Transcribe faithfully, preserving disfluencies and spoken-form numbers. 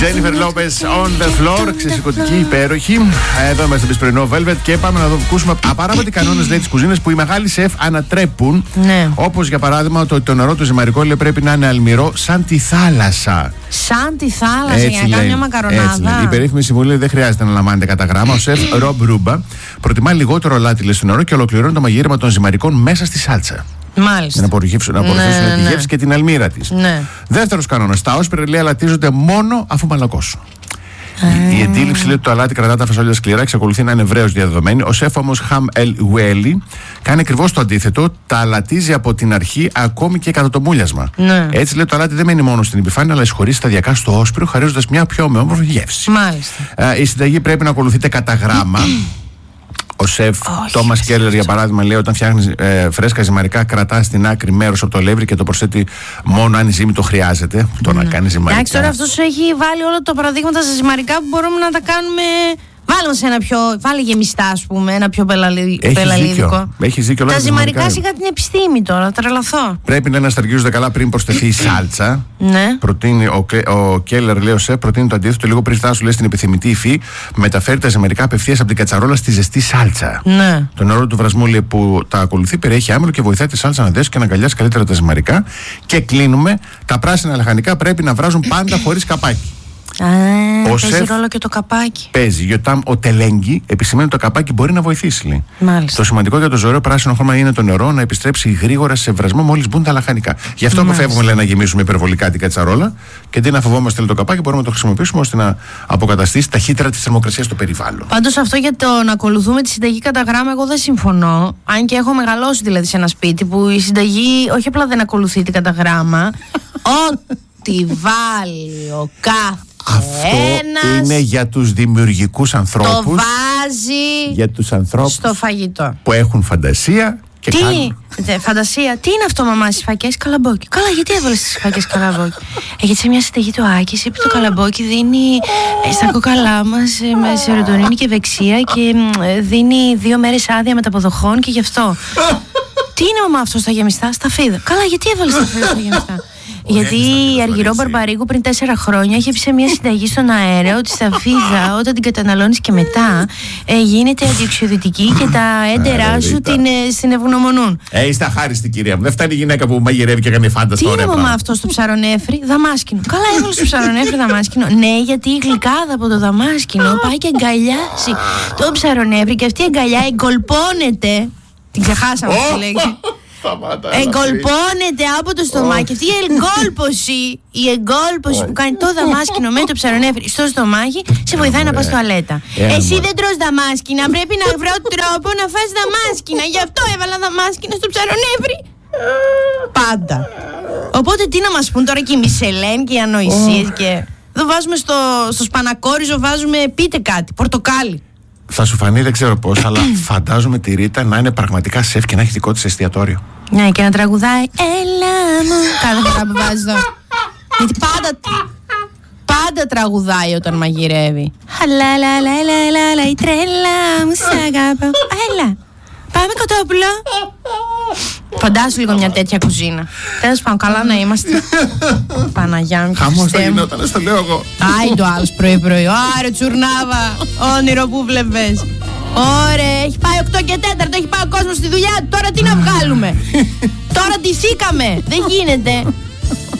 Jennifer Lopez on the floor. Ξεσηκωτική, υπέροχη. Εδώ είμαστε στο πρωινό Velvet και πάμε να δω, ακούσουμε απαράβατοι κανόνες της κουζίνας που οι μεγάλοι σεφ ανατρέπουν. Ναι. Όπως για παράδειγμα ότι το νερό του ζυμαρικό λέει πρέπει να είναι αλμυρό σαν τη θάλασσα. Σαν τη θάλασσα, έτσι για να κάνει μια μακαρονάδα. Η περίφημη συμβουλή δεν χρειάζεται να λαμβάνετε κατά γράμμα. Ο σεφ Ρομπ Ρούμπα προτιμά λιγότερο λάδι λέει στο νερό και ολοκληρώνει το μαγείρεμα των ζυμαρικών μέσα στη σάλτσα. Μάλιστα. Για να απορροφήσουν ναι, τη ναι. γεύση και την αλμύρα της. Ναι. Δεύτερος κανόνας. Τα όσπρια λέει αλατίζονται μόνο αφού μαλακώσουν. Η, η αντίληψη λέει ότι το αλάτι κρατά τα φασόλια σκληρά, εξακολουθεί να είναι ευρέως διαδεδομένη. Ο σεφ όμως Χαμ Ελ Γουέλι κάνει ακριβώς το αντίθετο. Τα αλατίζει από την αρχή ακόμη και κατά το μούλιασμα. Ναι. Έτσι λέει το αλάτι δεν μένει μόνο στην επιφάνεια, αλλά εισχωρεί σταδιακά στο όσπριο, χαρίζοντας μια πιο ομοιόμορφη γεύση. Μάλιστα. Η συνταγή πρέπει να ακολουθείται κατά γράμμα. Ο σεφ Τόμας Κέλλερ, για παράδειγμα, λέει: όταν φτιάχνει ε, φρέσκα ζυμαρικά, κρατά στην άκρη μέρος από το αλεύρι και το προσθέτει μόνο αν η ζύμη το χρειάζεται. Το να κάνει ζυμαρικά. Εντάξει, τώρα αυτό σου έχει βάλει όλα τα παραδείγματα στα ζυμαρικά που μπορούμε να τα κάνουμε. Βάλε μας ένα πιο. Βάλε γεμιστά, ας πούμε, ένα πιο πελαλίδικο. Έχει δίκιο. Τα ζυμαρικά σιγά την επιστήμη τώρα, τρελαθώ. Πρέπει να ανασταργίζονται καλά πριν προσθεθεί η σάλτσα. Ναι. Προτείνει ο, ο Κέλλερ, λέει ο σεφ, προτείνει το αντίθετο. Λίγο πριν φτάσουν, λέει, στην επιθυμητή υφή, μεταφέρει τα ζυμαρικά απευθείας από την κατσαρόλα στη ζεστή σάλτσα. Ναι. Το νερό του βρασμού, λέει, που τα ακολουθεί περιέχει άμυλο και βοηθάει τη σάλτσα να δέσει και να αγκαλιάσει καλύτερα τα ζυμαρικά. Και κλείνουμε. Τα πράσινα λαχανικά πρέπει να βράζουν πάντα χωρίς καπάκι. Α, ο παίζει σεφ ρόλο και το καπάκι. Παίζει, γιατί ο τελέγγι επισημαίνει ότι το καπάκι μπορεί να βοηθήσει. Λέει. Μάλιστα. Το σημαντικό για το ζωηρό πράσινο χρώμα είναι το νερό να επιστρέψει γρήγορα σε βρασμό μόλις μπουν τα λαχανικά. Γι' αυτό αποφεύγουμε, λέει, να γεμίσουμε υπερβολικά την κατσαρόλα και αντί να φοβόμαστε, λέει, το καπάκι, μπορούμε να το χρησιμοποιήσουμε ώστε να αποκαταστήσει ταχύτερα τη θερμοκρασία στο περιβάλλον. Πάντως αυτό για το να ακολουθούμε τη συνταγή κατά γράμμα, εγώ δεν συμφωνώ. Αν και έχω μεγαλώσει δηλαδή σε ένα σπίτι που η συνταγή όχι απλά δεν ακολουθείται κατά γράμμα, ό,τι βάλει ο κάθε. Αυτό ένας είναι για τους δημιουργικούς ανθρώπους. Το βάζει για τους ανθρώπους στο φαγητό που έχουν φαντασία και τι, κάνουν... δε, φαντασία, τι είναι αυτό, μαμά, στις φακές καλαμπόκι? Καλά, γιατί έβαλες στις φακές καλαμπόκι? ε, γιατί σε μια συνταγή του Άκης είπε το καλαμπόκι δίνει ε, στα κόκαλά μας ε, με σερωτονίνη και ευεξία και ε, δίνει δύο μέρες άδεια μεταποδοχών και γι' αυτό. Τι είναι, μαμά, αυτό στα γεμιστά? Στα φίδα. Καλά, γιατί έβαλες στα φίδα στα γεμιστά? Γιατί η Αργυρό Μπαρμπαρίκου πριν τέσσερα χρόνια είχε πει σε μια συνταγή στον αέρα ότι στα φίδα, όταν την καταναλώνεις και μετά, ε, γίνεται αντιοξυδοτική και τα έντερά σου την ε, συνευγνωμονούν. Ε, είστε αχάριστη, κυρία μου. Δεν φτάνει η γυναίκα που μαγειρεύει και κάνει φάντα στο ωραία. Τι είναι, μαμά, αυτό στο ψαρονέφρι? Δαμάσκηνο. Καλά, έβαλε στο ψαρονέφρι δαμάσκηνο. Ναι, γιατί η γλυκάδα από το δαμάσκηνο πάει και αγκαλιάζει το ψαρονέφρι και αυτή η αγκαλιά εγκολπώνεται. Την ξεχάσαμε αυτή τη λέξη. Εγκολπώνεται από το στομάχι. Αυτή η εγκόλπωση, η εγκόλπωση που κάνει το δαμάσκηνο με το ψαρονέφρι στο στομάχι, σε βοηθάει να πας τουαλέτα. Εσύ δεν τρως δαμάσκηνα, πρέπει να βρω τρόπο να φας δαμάσκηνα. Γι' αυτό έβαλα δαμάσκηνα στο ψαρονέφρι. Πάντα. Οπότε τι να μας πούν τώρα και οι Μισελέν και οι ανοησίες και... Εδώ βάζουμε στο, στο σπανακόριζο, βάζουμε, πείτε κάτι, πορτοκάλι. Θα σου φανεί, δεν ξέρω πώς, αλλά φαντάζομαι τη Ρίτα να είναι πραγματικά σεφ και να έχει δικό της εστιατόριο. Ναι, και να τραγουδάει έλα μου κάθε φορά που βάζει εδώ. Γιατί πάντα, πάντα τραγουδάει όταν μαγειρεύει. Χαλαλαλαλαλαλα, η τρέλα μου σ' αγαπώ. Έλα, πάμε κοτόπουλο. Φαντάσου λίγο μια τέτοια κουζίνα. Τέλος πάντων, καλά να είμαστε. Παναγιά μου. Χαμός θα γινόταν, στο λέω εγώ. Άι το άλλος πρωί πρωί. Άρε τσουρνάβα, όνειρο που βλέπεις. Ωραία, έχει πάει οκτώ και τέταρτο, έχει πάει ο κόσμος στη δουλειά. Τώρα τι να βγάλουμε? Τώρα ντυθήκαμε. Δεν γίνεται.